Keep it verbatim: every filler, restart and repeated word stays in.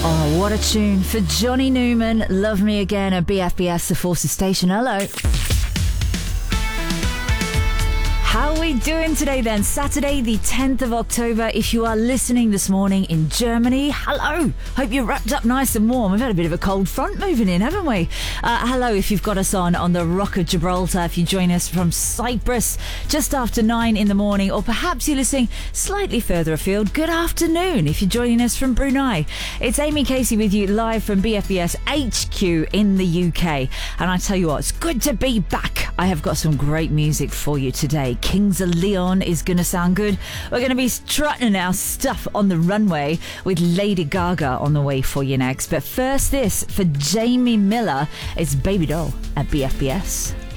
Oh, what a tune for Johnny Newman. Love Me Again at B F B S, the Forces Station. Hello. How are we doing today then? Saturday the tenth of October. If you are listening this morning in Germany, hello. Hope you're wrapped up nice and warm. We've had a bit of a cold front moving in, haven't we? Uh, hello if you've got us on on the Rock of Gibraltar. If you join us from Cyprus just after nine in the morning, or perhaps you're listening slightly further afield, good afternoon if you're joining us from Brunei. It's Amy Casey with you live from B F B S H Q in the U K. And I tell you what, it's good to be back. I have got some great music for you today. Kings of Leon is going to sound good. We're going to be strutting our stuff on the runway with Lady Gaga on the way for you next. But first, this for Jamie Miller. It's Baby Doll at B F B S.